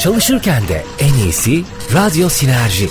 Çalışırken de en iyisi Radyo Sinerji.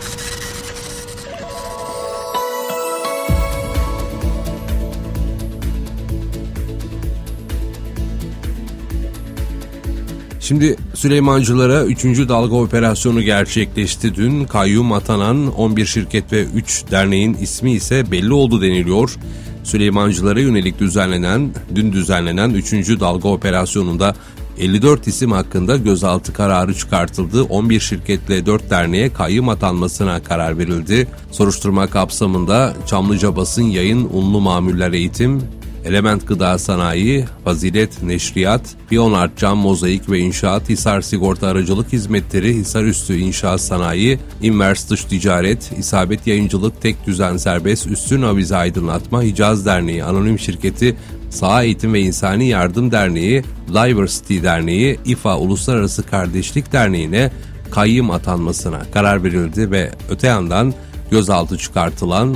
Şimdi Süleymancılara 3. dalga operasyonu gerçekleşti dün. Kayyum atanan 11 şirket ve 3 derneğin ismi ise belli oldu deniliyor. Süleymancılara yönelik dün düzenlenen 3. dalga operasyonunda 54 isim hakkında gözaltı kararı çıkartıldı. 11 şirketle 4 derneğe kayyum atanmasına karar verildi. Soruşturma kapsamında Çamlıca Basın Yayın Unlu Mamuller Eğitim, Element Gıda Sanayi, Fazilet Neşriyat, Piyonart Cam Mozaik ve İnşaat, Hisar Sigorta Aracılık Hizmetleri, Hisarüstü İnşaat Sanayi, İnvers Dış Ticaret, İsabet Yayıncılık, Tek Düzen Serbest, Üstün Avize Aydınlatma, Hicaz Derneği, Anonim Şirketi, Saha Eğitim ve İnsani Yardım Derneği, Diversity Derneği, İFA Uluslararası Kardeşlik Derneği'ne kayyum atanmasına karar verildi ve öte yandan gözaltı çıkartılan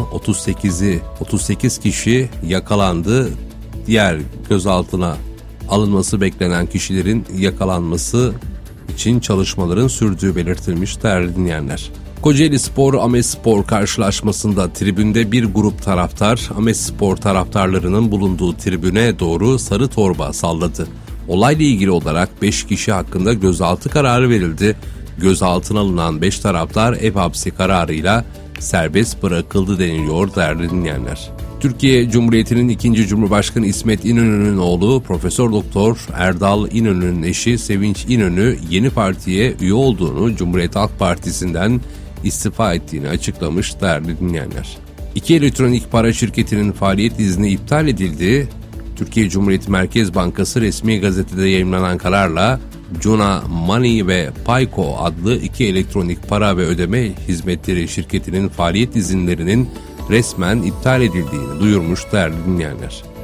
38 kişi yakalandı. Diğer gözaltına alınması beklenen kişilerin yakalanması için çalışmaların sürdüğü belirtilmiş değerli dinleyenler. Kocaeli Spor Amespor karşılaşmasında tribünde bir grup taraftar Amespor taraftarlarının bulunduğu tribüne doğru sarı torba salladı. Olayla ilgili olarak 5 kişi hakkında gözaltı kararı verildi. Gözaltına alınan 5 taraftar ev hapsi kararıyla serbest bırakıldı deniliyor değerli dinleyenler. Türkiye Cumhuriyeti'nin 2. Cumhurbaşkanı İsmet İnönü'nün oğlu Profesör Doktor Erdal İnönü'nün eşi Sevinç İnönü yeni partiye üye olduğunu, Cumhuriyet Halk Partisi'nden istifa ettiğini açıklamış değerli dinleyenler. 2 elektronik para şirketinin faaliyet izni iptal edildi. Türkiye Cumhuriyeti Merkez Bankası resmi gazetede yayımlanan kararla Cuna Money ve Payco adlı 2 elektronik para ve ödeme hizmetleri şirketinin faaliyet izinlerinin resmen iptal edildiğini duyurmuş değerli dinleyenler.